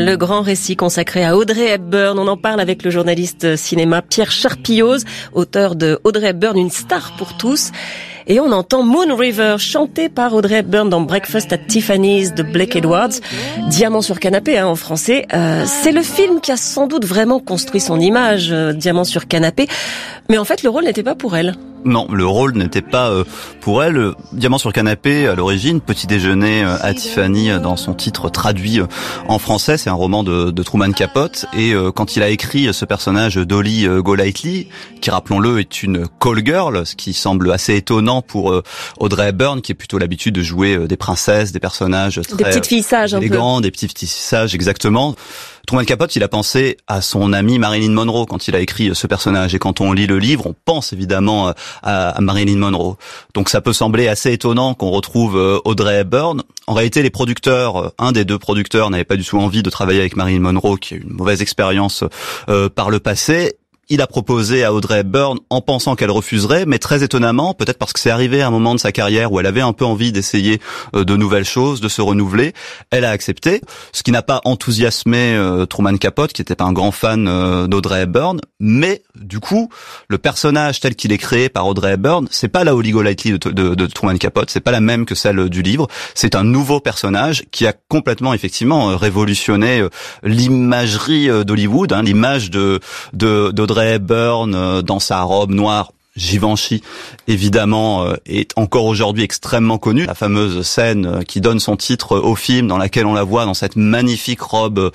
le grand récit consacré à Audrey Hepburn. On en parle avec le journaliste cinéma Pierre Charpilloz, auteur de Audrey Hepburn, une star pour tous. Et on entend Moon River, chanté par Audrey Hepburn dans Breakfast at Tiffany's de Blake Edwards. Diamant sur canapé, en français. C'est le film qui a sans doute vraiment construit son image, Diamant sur canapé. Mais en fait, le rôle n'était pas pour elle. Non, le rôle n'était pas pour elle. Diamant sur canapé, à l'origine, Petit déjeuner à Tiffany dans son titre traduit en français, c'est un roman de Truman Capote. Et quand il a écrit ce personnage Dolly Golightly, qui rappelons-le est une call girl, ce qui semble assez étonnant pour Audrey Hepburn, qui est plutôt l'habitude de jouer des princesses, des personnages très des petites filles sages, élégants, des petits sages, exactement. Truman Capote, il a pensé à son amie Marilyn Monroe quand il a écrit ce personnage. Et quand on lit le livre, on pense évidemment à Marilyn Monroe. Donc ça peut sembler assez étonnant qu'on retrouve Audrey Hepburn. En réalité, les producteurs, un des deux producteurs n'avait pas du tout envie de travailler avec Marilyn Monroe, qui a eu une mauvaise expérience par le passé. Il a proposé à Audrey Hepburn en pensant qu'elle refuserait, mais très étonnamment, peut-être parce que c'est arrivé à un moment de sa carrière où elle avait un peu envie d'essayer de nouvelles choses, de se renouveler, elle a accepté, ce qui n'a pas enthousiasmé Truman Capote, qui n'était pas un grand fan d'Audrey Hepburn, mais du coup, le personnage tel qu'il est créé par Audrey Hepburn, c'est pas la Holly Golightly de Truman Capote, c'est pas la même que celle du livre, c'est un nouveau personnage qui a complètement, effectivement, révolutionné l'imagerie d'Hollywood, l'image d'Audrey Hepburn dans sa robe noire. Givenchy, évidemment, est encore aujourd'hui extrêmement connue. La fameuse scène qui donne son titre au film, dans laquelle on la voit dans cette magnifique robe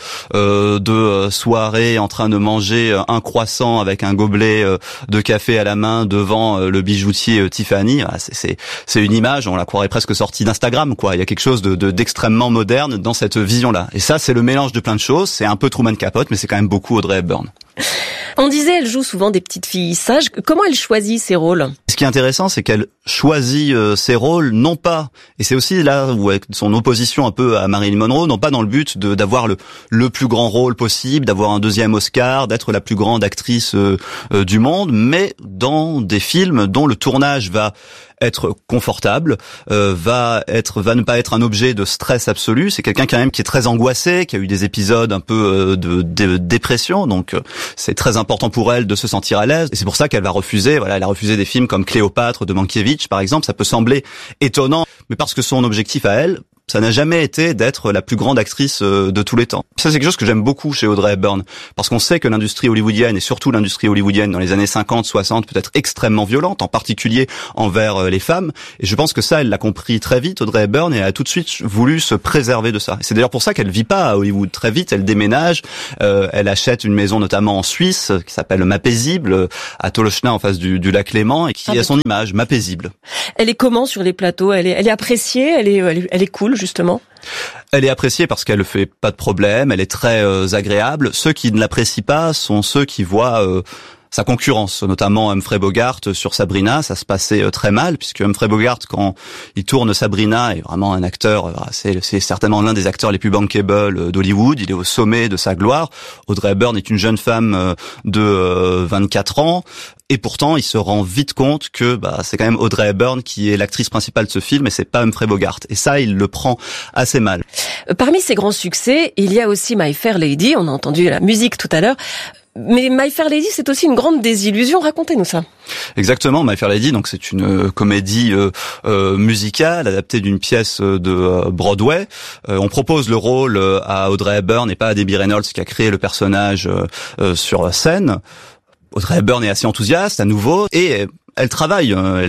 de soirée, en train de manger un croissant avec un gobelet de café à la main devant le bijoutier Tiffany. C'est une image, on la croirait presque sortie d'Instagram, quoi. Il y a quelque chose d'extrêmement moderne dans cette vision-là. Et ça, c'est le mélange de plein de choses. C'est un peu Truman Capote, mais c'est quand même beaucoup Audrey Hepburn. On disait, elle joue souvent des petites filles sages. Comment elle choisit ses rôles ? Ce qui est intéressant, c'est qu'elle choisit ses rôles, non pas, et c'est aussi là où son opposition un peu à Marilyn Monroe, non pas dans le but d'avoir le plus grand rôle possible, d'avoir un deuxième Oscar, d'être la plus grande actrice du monde, mais dans des films dont le tournage va être confortable, va ne pas être un objet de stress absolu. C'est quelqu'un quand même qui est très angoissé, qui a eu des épisodes un peu de dépression, donc c'est très important pour elle de se sentir à l'aise. Et c'est pour ça qu'elle va refuser. Voilà, elle a refusé des films comme Cléopâtre de Mankiewicz, par exemple. Ça peut sembler étonnant, mais parce que son objectif à elle, ça n'a jamais été d'être la plus grande actrice de tous les temps. Ça, c'est quelque chose que j'aime beaucoup chez Audrey Hepburn, parce qu'on sait que l'industrie hollywoodienne, et surtout l'industrie hollywoodienne dans les années 50, 60, peut être extrêmement violente, en particulier envers les femmes. Et je pense que ça, elle l'a compris très vite, Audrey Hepburn, et elle a tout de suite voulu se préserver de ça. Et c'est d'ailleurs pour ça qu'elle vit pas à Hollywood. Très vite, elle déménage, elle achète une maison notamment en Suisse, qui s'appelle Ma Paisible, à Tolochenaz, en face du lac Léman, et qui a son image, Ma Paisible. Elle est comment sur les plateaux ? Elle est appréciée, elle est cool, justement. Elle est appréciée parce qu'elle ne fait pas de problème, elle est très agréable. Ceux qui ne l'apprécient pas sont ceux qui voient sa concurrence, notamment Humphrey Bogart sur Sabrina. Ça se passait très mal, puisque Humphrey Bogart, quand il tourne Sabrina, est vraiment un acteur, c'est certainement l'un des acteurs les plus bankable d'Hollywood. Il est au sommet de sa gloire. Audrey Hepburn est une jeune femme de 24 ans. Et pourtant, il se rend vite compte que c'est quand même Audrey Hepburn qui est l'actrice principale de ce film et c'est pas Humphrey Bogart. Et ça, il le prend assez mal. Parmi ses grands succès, il y a aussi My Fair Lady. On a entendu la musique tout à l'heure. Mais My Fair Lady, c'est aussi une grande désillusion. Racontez-nous ça. Exactement, My Fair Lady, donc c'est une comédie musicale adaptée d'une pièce de Broadway. On propose le rôle à Audrey Hepburn et pas à Debbie Reynolds qui a créé le personnage sur scène. Audrey Hepburn est assez enthousiaste à nouveau et elle travaille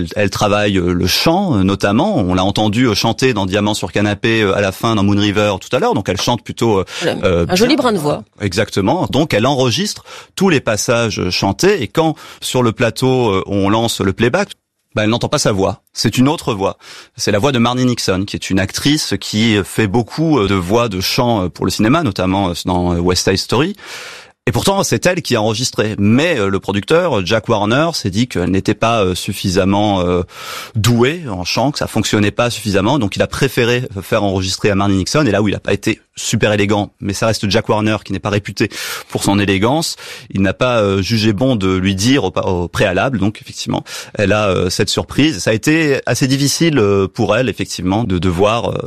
le chant notamment. On l'a entendu chanter dans Diamant sur canapé à la fin dans Moon River tout à l'heure. Donc elle chante plutôt un joli brin de voix. Exactement. Donc elle enregistre tous les passages chantés et quand sur le plateau on lance le playback, elle n'entend pas sa voix. C'est une autre voix. C'est la voix de Marni Nixon, qui est une actrice qui fait beaucoup de voix de chant pour le cinéma, notamment dans West Side Story. Et pourtant, c'est elle qui a enregistré. Mais le producteur, Jack Warner, s'est dit qu'elle n'était pas suffisamment douée en chant, que ça fonctionnait pas suffisamment. Donc il a préféré faire enregistrer à Marni Nixon. Et là où il n'a pas été super élégant, mais ça reste Jack Warner qui n'est pas réputé pour son élégance, il n'a pas jugé bon de lui dire au préalable. Donc effectivement, elle a cette surprise. Ça a été assez difficile pour elle, effectivement, de devoir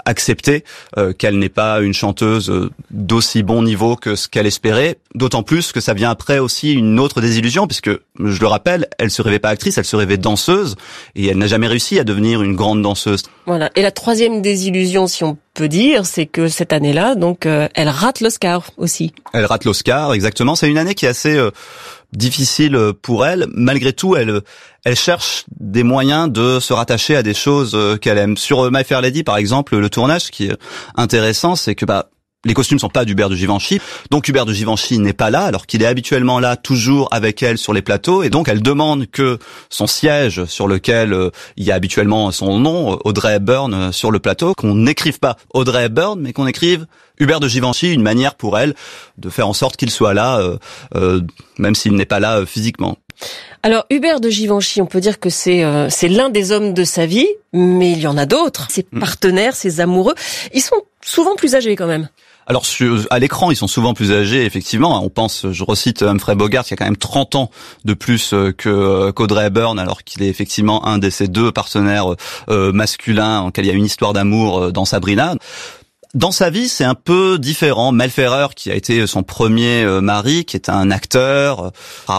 accepter qu'elle n'est pas une chanteuse d'aussi bon niveau que ce qu'elle espérait, d'autant plus que ça vient après aussi une autre désillusion, puisque, je le rappelle, elle se rêvait pas actrice, elle se rêvait danseuse, et elle n'a jamais réussi à devenir une grande danseuse. Voilà. Et la troisième désillusion, si on peut dire, c'est que cette année-là, donc, elle rate l'Oscar aussi. Elle rate l'Oscar, exactement. C'est une année qui est assez difficile pour elle. Malgré tout, elle cherche des moyens de se rattacher à des choses qu'elle aime. Sur My Fair Lady, par exemple, le tournage, ce qui est intéressant, c'est que les costumes sont pas d'Hubert de Givenchy, donc Hubert de Givenchy n'est pas là, alors qu'il est habituellement là, toujours avec elle sur les plateaux, et donc elle demande que son siège sur lequel il y a habituellement son nom, Audrey Hepburn, sur le plateau, qu'on n'écrive pas Audrey Hepburn, mais qu'on écrive Hubert de Givenchy, une manière pour elle de faire en sorte qu'il soit là, même s'il n'est pas là physiquement. Alors Hubert de Givenchy, on peut dire que c'est l'un des hommes de sa vie, mais il y en a d'autres. Ses partenaires, ses amoureux, ils sont souvent plus âgés quand même. Alors à l'écran, ils sont souvent plus âgés, effectivement. On pense, je recite Humphrey Bogart, qui a quand même 30 ans de plus qu'Audrey Hepburn, alors qu'il est effectivement un de ses deux partenaires masculins, en quel il y a une histoire d'amour dans Sabrina. Dans sa vie, c'est un peu différent. Mel Ferrer, qui a été son premier mari, qui est un acteur,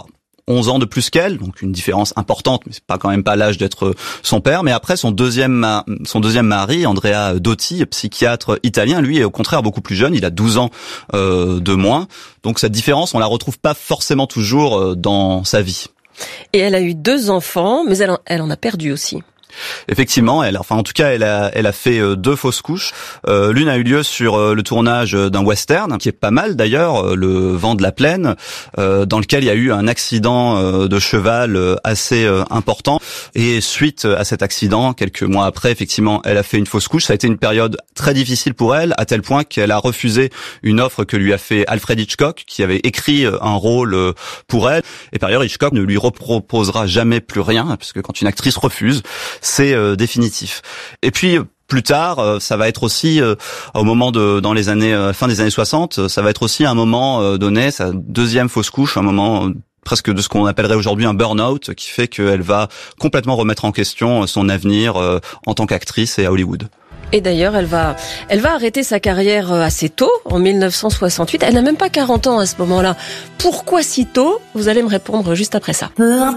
11 ans de plus qu'elle, donc une différence importante, mais c'est quand même pas l'âge d'être son père. Mais après, son deuxième mari, Andrea Dotti, psychiatre italien, lui est au contraire beaucoup plus jeune, il a 12 ans de moins. Donc cette différence, on la retrouve pas forcément toujours dans sa vie. Et elle a eu 2 enfants, mais elle en a perdu aussi. Effectivement, elle a fait 2 fausses couches. L'une a eu lieu sur le tournage d'un western, qui est pas mal d'ailleurs, Le Vent de la Plaine, dans lequel il y a eu un accident de cheval assez important. Et suite à cet accident, quelques mois après, effectivement, elle a fait une fausse couche. Ça a été une période très difficile pour elle, à tel point qu'elle a refusé une offre que lui a fait Alfred Hitchcock, qui avait écrit un rôle pour elle. Et par ailleurs, Hitchcock ne lui reproposera jamais plus rien, puisque quand une actrice refuse, c'est définitif. Et puis plus tard, ça va être aussi au moment dans les années fin des années 60, ça va être aussi un moment donné, sa deuxième fausse couche, un moment presque de ce qu'on appellerait aujourd'hui un burn-out, qui fait qu'elle va complètement remettre en question son avenir en tant qu'actrice et à Hollywood. Et d'ailleurs, elle va arrêter sa carrière assez tôt, en 1968. Elle n'a même pas 40 ans à ce moment-là. Pourquoi si tôt ? Vous allez me répondre juste après ça.